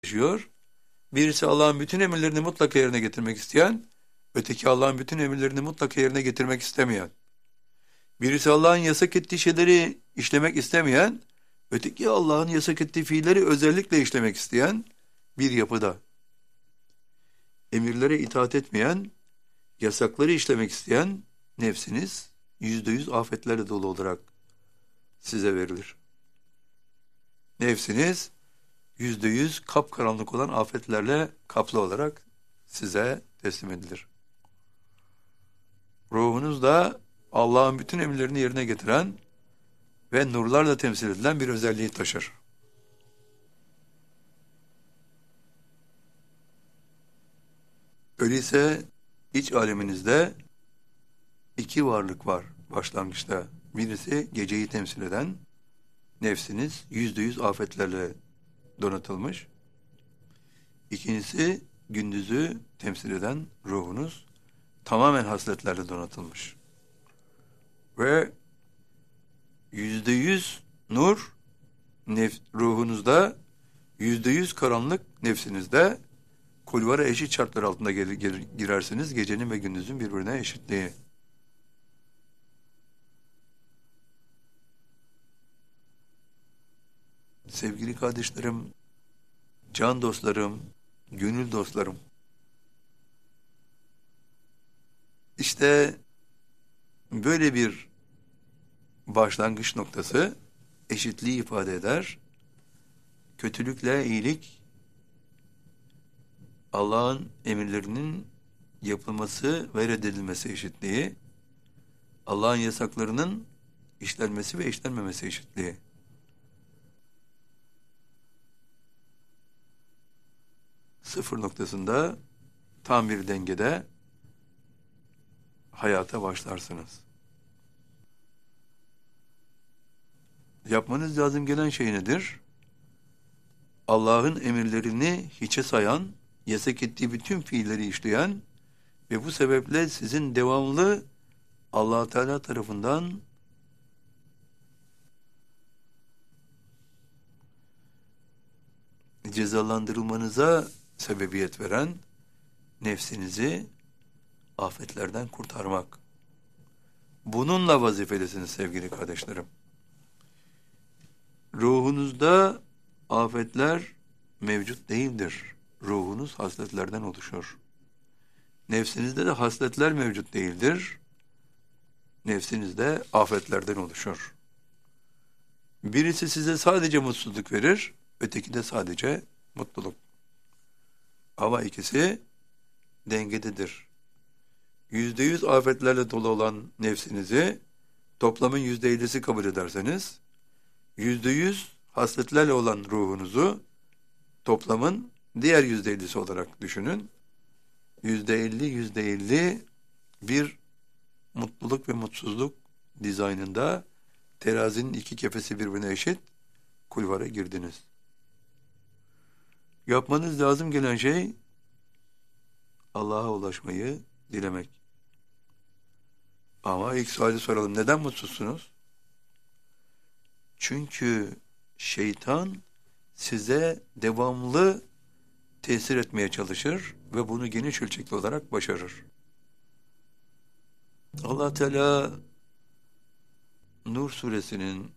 yaşıyor. Birisi Allah'ın bütün emirlerini mutlaka yerine getirmek isteyen, öteki Allah'ın bütün emirlerini mutlaka yerine getirmek istemeyen. Birisi Allah'ın yasak ettiği şeyleri işlemek istemeyen, öteki Allah'ın yasak ettiği fiilleri özellikle işlemek isteyen bir yapıda. Emirlere itaat etmeyen, yasakları işlemek isteyen nefsiniz %100 afetlerle dolu olarak size verilir. Nefsiniz %100 kapkaranlık olan afetlerle kaplı olarak size teslim edilir. Ruhunuz da Allah'ın bütün emirlerini yerine getiren ve nurlarla temsil edilen bir özelliği taşır. Öyleyse iç aleminizde iki varlık var başlangıçta. Birisi geceyi temsil eden nefsiniz %100 afetlerle donatılmış. İkincisi gündüzü temsil eden ruhunuz tamamen hasletlerle donatılmış. Ve %100 nur ruhunuzda, %100 karanlık nefsinizde, kulvara eşit şartlar altında girersiniz, gecenin ve gündüzün birbirine eşitliği. Sevgili kardeşlerim, can dostlarım, gönül dostlarım, işte böyle bir başlangıç noktası eşitliği ifade eder. Kötülükle iyilik, Allah'ın emirlerinin yapılması ve reddedilmesi eşitliği, Allah'ın yasaklarının işlenmesi ve işlenmemesi eşitliği. Sıfır noktasında tam bir dengede hayata başlarsınız. Yapmanız lazım gelen şey nedir? Allah'ın emirlerini hiçe sayan, yasak ettiği bütün fiilleri işleyen ve bu sebeple sizin devamlı Allah Teala tarafından cezalandırılmanıza sebebiyet veren nefsinizi afetlerden kurtarmak. Bununla vazifelisiniz sevgili kardeşlerim. Ruhunuzda afetler mevcut değildir. Ruhunuz hasletlerden oluşur. Nefsinizde de hasletler mevcut değildir. Nefsinizde afetlerden oluşur. Birisi size sadece mutsuzluk verir, öteki de sadece mutluluk. Ama ikisi dengededir. %100 afetlerle dolu olan nefsinizi toplamın %50'si kabul ederseniz, %100 hasletlerle olan ruhunuzu toplamın diğer %50'si olarak düşünün. %50 bir mutluluk ve mutsuzluk dizaynında terazinin iki kefesi birbirine eşit kulvara girdiniz. Yapmanız lazım gelen şey Allah'a ulaşmayı dilemek. Ama ilk suali soralım. Neden mutsuzsunuz? Çünkü şeytan size devamlı tesir etmeye çalışır ve bunu geniş ölçekli olarak başarır. Allah Teala Nur suresinin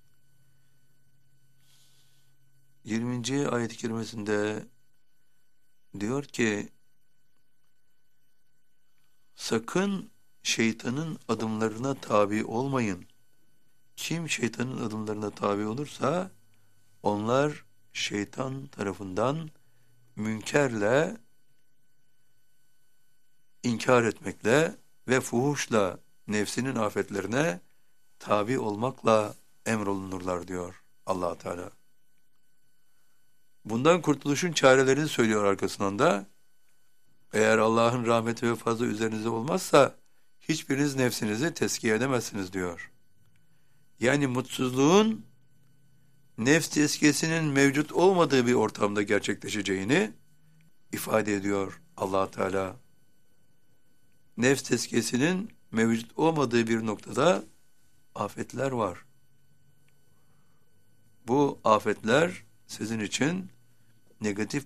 20. ayet-i kerimesinde diyor ki, sakın şeytanın adımlarına tabi olmayın. Kim şeytanın adımlarına tabi olursa onlar şeytan tarafından münkerle, inkar etmekle ve fuhuşla nefsinin afetlerine tabi olmakla emrolunurlar diyor Allah Teala. Bundan kurtuluşun çarelerini söylüyor arkasından da. Eğer Allah'ın rahmeti ve fazla üzerinize olmazsa hiçbiriniz nefsinizi tezkiye edemezsiniz diyor. Yani mutsuzluğun nefs tezkiyesinin mevcut olmadığı bir ortamda gerçekleşeceğini ifade ediyor Allah Teala. Nefs tezkiyesinin mevcut olmadığı bir noktada afetler var. Bu afetler sizin için negatif